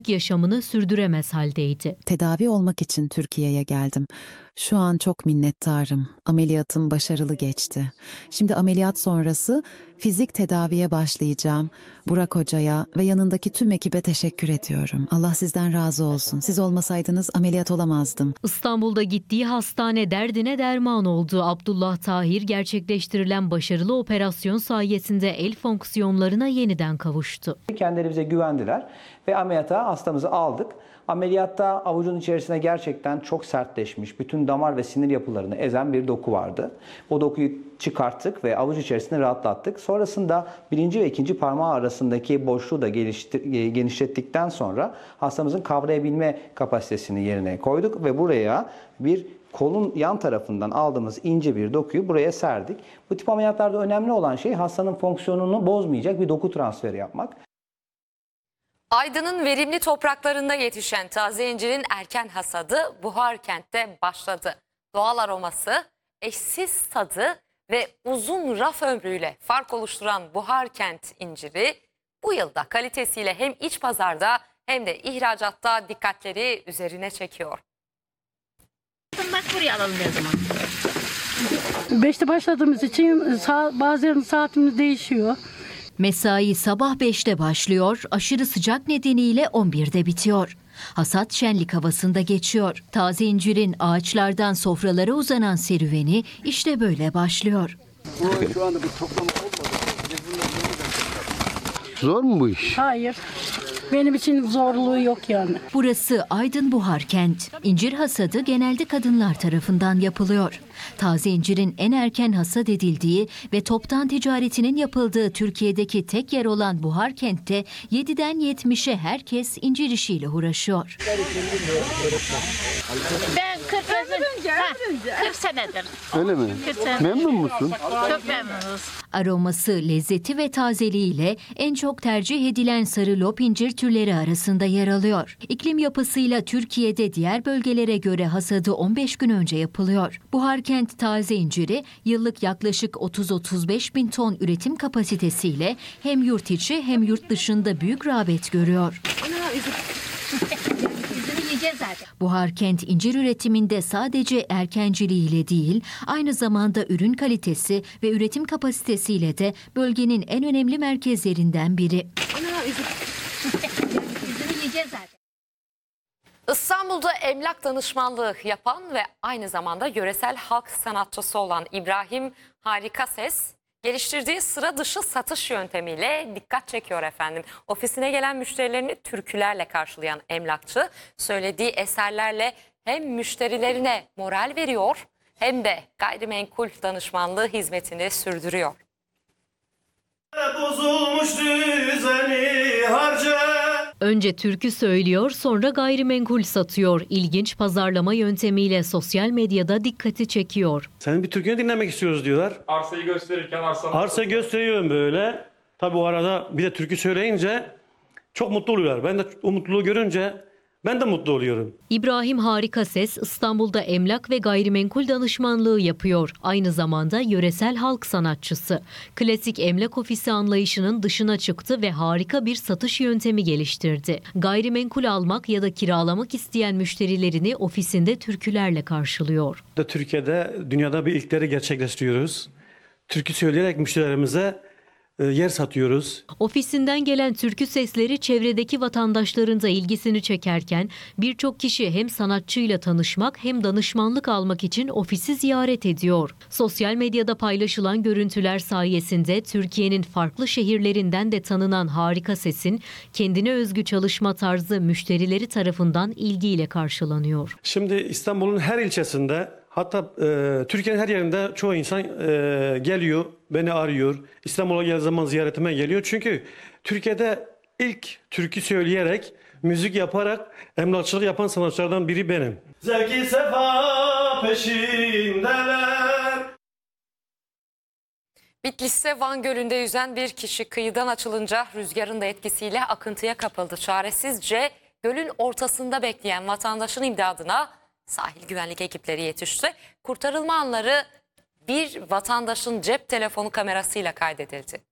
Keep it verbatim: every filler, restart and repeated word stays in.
yaşamını sürdüremez haldeydi. Tedavi olmak için Türkiye'ye geldim. Şu an çok minnettarım. Ameliyatım başarılı geçti. Şimdi ameliyat sonrası fizik tedaviye başlayacağım. Burak Hoca'ya ve yanındaki tüm ekibe teşekkür ediyorum. Allah sizden razı olsun. Siz olmasaydınız ameliyat olamazdım. İstanbul'da gittiği hastane derdine derman oldu. Abdullah Tahir gerçekleştirilen başarılı operasyon sayesinde el fonksiyonlarına yeniden kavuştu. Kendileri bize güvendiler ve ameliyata hastamızı aldık. Ameliyatta avucun içerisine gerçekten çok sertleşmiş, bütün damar ve sinir yapılarını ezen bir doku vardı. O dokuyu çıkarttık ve avuç içerisinde rahatlattık. Sonrasında birinci ve ikinci parmağı arasındaki boşluğu da genişlettikten sonra hastamızın kavrayabilme kapasitesini yerine koyduk ve buraya bir kolun yan tarafından aldığımız ince bir dokuyu buraya serdik. Bu tip ameliyatlarda önemli olan şey hastanın fonksiyonunu bozmayacak bir doku transferi yapmak. Aydın'ın verimli topraklarında yetişen taze incirin erken hasadı Buharkent'te başladı. Doğal aroması, eşsiz tadı ve uzun raf ömrüyle fark oluşturan Buharkent inciri bu yılda kalitesiyle hem iç pazarda hem de ihracatta dikkatleri üzerine çekiyor. Bak buraya alalım ne zaman. Beşte başladığımız için saat, bazen saatimiz değişiyor. Mesai sabah beşte başlıyor, aşırı sıcak nedeniyle on birde bitiyor. Hasat şenlik havasında geçiyor. Taze incirin ağaçlardan sofralara uzanan serüveni işte böyle başlıyor. Şu anda bir toplama olmadı. Zor mu bu iş? Hayır. Benim için zorluğu yok yani. Burası Aydın Buharkent. İncir hasadı genelde kadınlar tarafından yapılıyor. Taze incirin en erken hasat edildiği ve toptan ticaretinin yapıldığı Türkiye'deki tek yer olan Buharkent'te yediden yetmişe herkes incir işiyle uğraşıyor. Ben kırk, önce, ha, kırk senedir. Öyle mi? kırk senedir. Memnun musun? Çok memnunuz. Aroması, lezzeti ve tazeliğiyle en çok tercih edilen sarı lop incir türleri arasında yer alıyor. İklim yapısıyla Türkiye'de diğer bölgelere göre hasadı on beş gün önce yapılıyor. Buharkent taze inciri yıllık yaklaşık otuz otuz beş bin ton üretim kapasitesiyle hem yurt içi hem yurt dışında büyük rağbet görüyor. Buharkent incir üretiminde sadece erkenciliğiyle değil, aynı zamanda ürün kalitesi ve üretim kapasitesiyle de bölgenin en önemli merkezlerinden biri. İstanbul'da emlak danışmanlığı yapan ve aynı zamanda yöresel halk sanatçısı olan İbrahim Harikases, geliştirdiği sıra dışı satış yöntemiyle dikkat çekiyor efendim. Ofisine gelen müşterilerini türkülerle karşılayan emlakçı, söylediği eserlerle hem müşterilerine moral veriyor hem de gayrimenkul danışmanlığı hizmetini sürdürüyor. Bozulmuş düzeni harca. Önce türkü söylüyor, sonra gayrimenkul satıyor. İlginç pazarlama yöntemiyle sosyal medyada dikkati çekiyor. Senin bir türkünü dinlemek istiyoruz diyorlar. Arsayı gösterirken arsanın... Arsa gösteriyorum böyle. Tabii o arada bir de türkü söyleyince çok mutlu oluyorlar. Ben de o mutluluğu görünce ben de mutlu oluyorum. İbrahim Harikases İstanbul'da emlak ve gayrimenkul danışmanlığı yapıyor. Aynı zamanda yöresel halk sanatçısı. Klasik emlak ofisi anlayışının dışına çıktı ve harika bir satış yöntemi geliştirdi. Gayrimenkul almak ya da kiralamak isteyen müşterilerini ofisinde türkülerle karşılıyor. Türkiye'de dünyada bir ilkleri gerçekleştiriyoruz. Türkü söyleyerek müşterilerimize yer satıyoruz. Ofisinden gelen türkü sesleri çevredeki vatandaşların da ilgisini çekerken birçok kişi hem sanatçıyla tanışmak hem danışmanlık almak için ofisi ziyaret ediyor. Sosyal medyada paylaşılan görüntüler sayesinde Türkiye'nin farklı şehirlerinden de tanınan Harikasesin kendine özgü çalışma tarzı müşterileri tarafından ilgiyle karşılanıyor. Şimdi İstanbul'un her ilçesinde, hatta e, Türkiye'nin her yerinde çoğu insan e, geliyor, beni arıyor. İstanbul'a geldiği zaman ziyaretime geliyor. Çünkü Türkiye'de ilk türkü söyleyerek, müzik yaparak emlakçılık yapan sanatçılardan biri benim. Zevki sefa peşindeler. Bitlis'te Van Gölü'nde yüzen bir kişi kıyıdan açılınca rüzgarın da etkisiyle akıntıya kapıldı. Çaresizce gölün ortasında bekleyen vatandaşın imdadına sahil güvenlik ekipleri yetişti. Kurtarılma anları bir vatandaşın cep telefonu kamerasıyla kaydedildi.